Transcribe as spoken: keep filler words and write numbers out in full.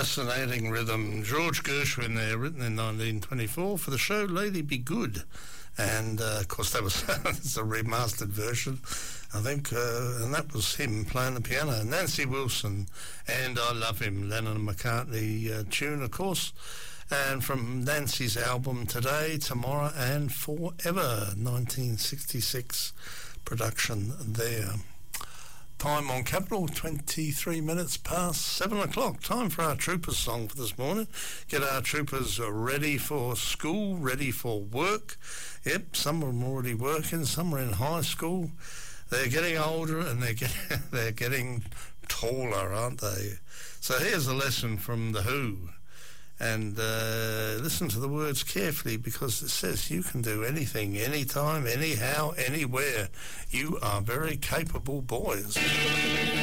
Fascinating rhythm. George Gershwin there, written in nineteen twenty-four for the show Lady Be Good. And, uh, of course, that was it's a remastered version, I think, uh, and that was him playing the piano. Nancy Wilson, and I Love Him, Lennon and McCartney uh, tune, of course. And from Nancy's album Today, Tomorrow and Forever, nineteen sixty-six production there. Time on Capital, twenty-three minutes past seven o'clock. Time for our Troopers song for this morning. Get our troopers ready for school, ready for work. Yep, some of them are already working, some are in high school. They're getting older and they're getting, they're getting taller, aren't they? So here's a lesson from The Who. And uh, listen to the words carefully, because it says you can do anything, anytime, anyhow, anywhere. You are very capable boys.